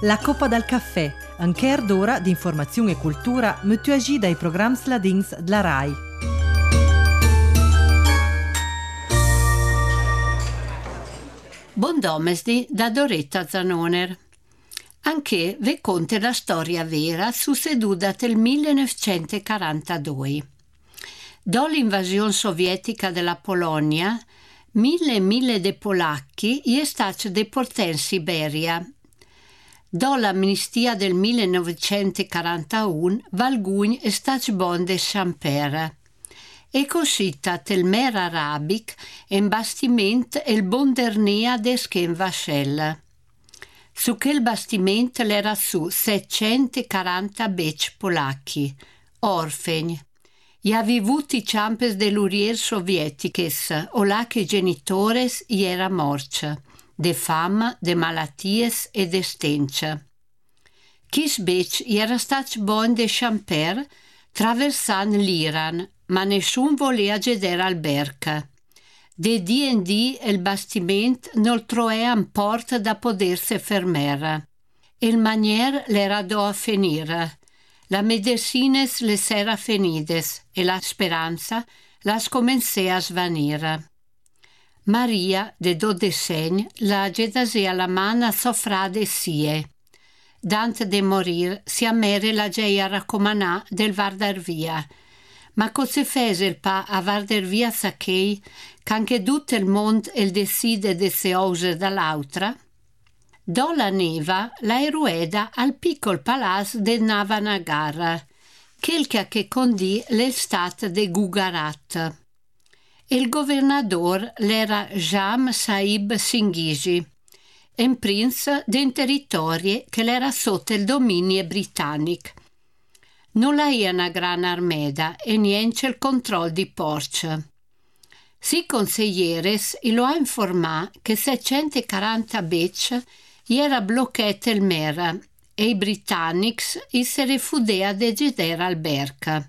La Coppa dal Caffè, un quart d'ora di informazione e cultura metuagi dai programmi ladins della RAI. Buon domesdi da Doretta Zanoner. Anche ve conta la storia vera succeduta nel 1942. Dopo l'invasione sovietica della Polonia, mille di polacchi gli stati deportati in Siberia. Dopo l'amnistia del 1941, alcuni è stati bonde sciampere. E così il mer arabic in bastimento il bondernea de Schen Vascella. Su quel bastimento l'era su 640 bec polacchi, orfegni. Gli avivuti ciampes dell'Urier sovietiches, o là che genitores gli era morce, de fama, de malatties e de stenche. Chis bec gli era stat bon de champer traversant l'Iran, ma nessun voleva gedere al berca. De dì in dì il bastiment non trovava un port da potersi fermare. Il manier l'era do a finire. La medicines le s'era finides e la speranza las comencé a svanire. Maria, de 12 anni, la gedase alla mana soffrade sie. Dante de morir, si a mere la geia raccomandà del vardar via. Ma cosa fece il pa a vardar via sacchei, c'anche tutto il mondo il decide de se ose dall'altra? Do la neva la erueda al piccol palaz de Navanagar, quelca che condì l'estate de Gugarat. Il governador l'era Jam Saib Singhisi, un prince d'un territorio che l'era sotto il dominio britannico. Non l'aveva una gran armeda e niente il controllo di porce. Si consiglieres lo ha informato che 640 bec gli era bloccato il mare e i britannici si refudea de gedere al berca.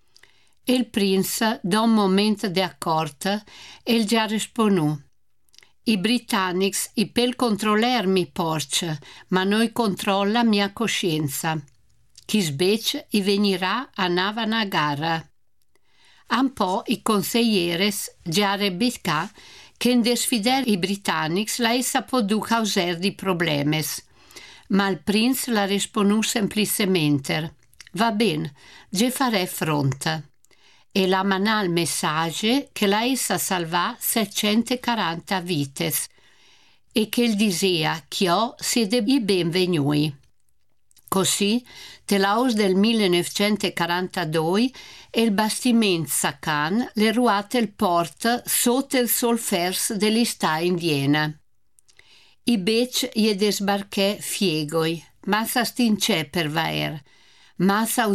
Il prince, da un momento di accordo, il già rispondù. I britannici i pel controller mi porce, ma noi controlla mia coscienza. Chi sbec i venirà a Navanagar. Un po' i consiglieres già rebicà che in desfidere i britannici la essa podu causare di problemes. Ma il prince la rispondù semplicemente. Va bene, già farei fronte. E la manà il messaggio che la essa salvà 640 vites e che il disea che io siete i benvenuti. Così, nell'aus del 1942, il bastimento Sakan le ruate il port sotto il solfers dell'istà indiena. I bec gli desbarché fiegoi, massa stince per vaer, massa